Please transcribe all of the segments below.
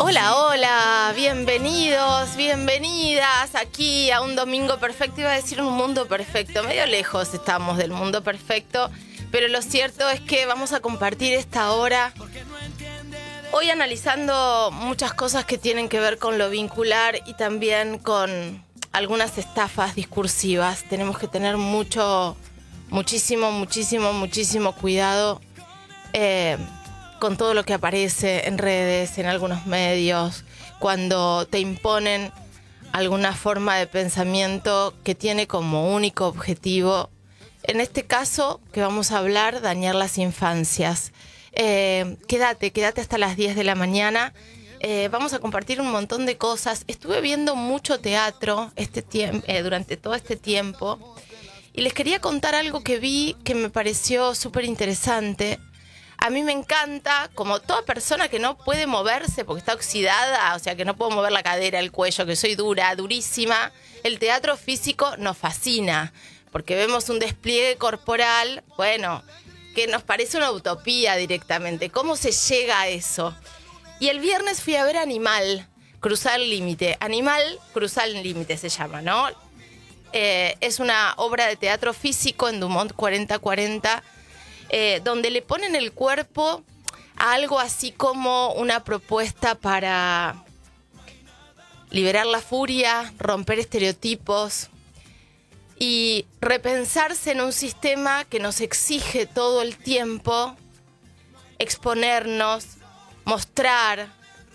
Hola, hola, bienvenidos, bienvenidas aquí a un domingo perfecto. Iba a decir un mundo perfecto, medio lejos estamos del mundo perfecto, pero lo cierto es que vamos a compartir esta hora hoy analizando muchas cosas que tienen que ver con lo vincular y también con algunas estafas discursivas. Tenemos que tener muchísimo cuidado con todo lo que aparece en redes, en algunos medios, cuando te imponen alguna forma de pensamiento que tiene como único objetivo, en este caso que vamos a hablar, dañar las infancias. Quédate hasta las 10 de la mañana. Vamos a compartir un montón de cosas. Estuve viendo mucho teatro durante todo este tiempo y les quería contar algo que vi que me pareció súper interesante. A mí me encanta, como toda persona que no puede moverse porque está oxidada, o sea que no puedo mover la cadera, el cuello, que soy durísima, el teatro físico nos fascina, porque vemos un despliegue corporal, bueno, que nos parece una utopía directamente. ¿Cómo se llega a eso? Y el viernes fui a ver Animal, Cruzar el Límite. Animal, Cruzar el Límite se llama, ¿no? Es una obra de teatro físico en Dumont 4040, donde le ponen el cuerpo a algo así como una propuesta para liberar la furia, romper estereotipos y repensarse en un sistema que nos exige todo el tiempo exponernos, mostrar,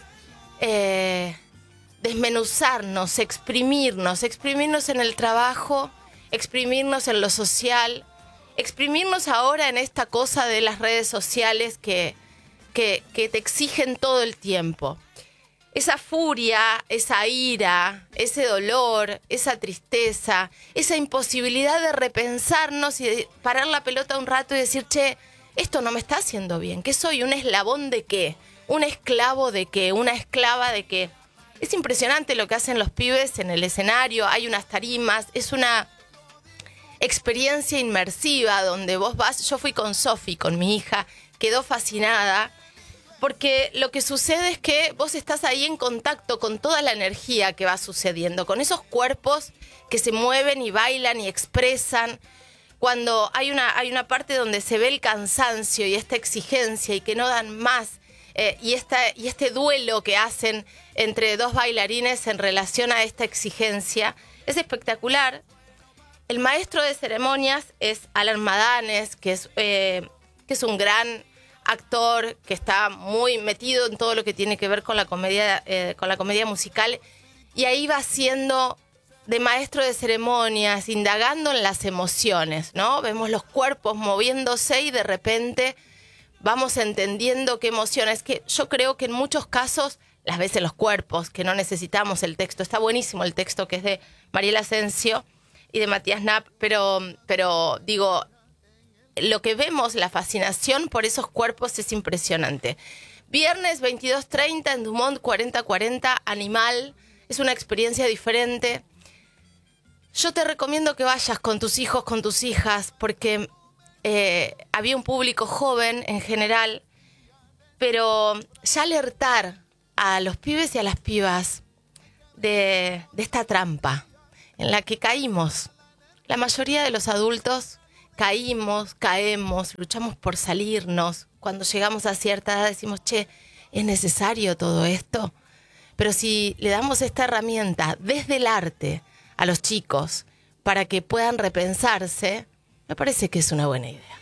desmenuzarnos, exprimirnos en el trabajo, exprimirnos en lo social, exprimirnos ahora en esta cosa de las redes sociales que te exigen todo el tiempo. Esa furia, esa ira, ese dolor, esa tristeza, esa imposibilidad de repensarnos y de parar la pelota un rato y decir, che, esto no me está haciendo bien. ¿Qué soy? ¿Un eslabón de qué? ¿Un esclavo de qué? ¿Una esclava de qué? Es impresionante lo que hacen los pibes en el escenario. Hay unas tarimas, es una experiencia inmersiva donde vos vas. Yo fui con Sofi, con mi hija, quedó fascinada porque lo que sucede es que vos estás ahí en contacto con toda la energía que va sucediendo, con esos cuerpos que se mueven y bailan y expresan. Cuando hay una parte donde se ve el cansancio y esta exigencia y que no dan más, y este duelo que hacen entre dos bailarines en relación a esta exigencia, es espectacular. El maestro de ceremonias es Alan Madanes, que es un gran actor que está muy metido en todo lo que tiene que ver con la comedia musical, y ahí va siendo de maestro de ceremonias, indagando en las emociones, ¿no? Vemos los cuerpos moviéndose y de repente vamos entendiendo qué emociones. Que yo creo que en muchos casos las ves en los cuerpos, que no necesitamos el texto. Está buenísimo el texto que es de Mariela Asensio y de Matías Knapp, pero digo, lo que vemos, la fascinación por esos cuerpos es impresionante. Viernes 22:30 en Dumont 4040, Animal, es una experiencia diferente. Yo te recomiendo que vayas con tus hijos, con tus hijas, porque había un público joven en general, pero ya alertar a los pibes y a las pibas de esta trampa en la que caímos. La mayoría de los adultos caemos, luchamos por salirnos. Cuando llegamos a cierta edad decimos, che, ¿es necesario todo esto? Pero si le damos esta herramienta desde el arte a los chicos para que puedan repensarse, me parece que es una buena idea.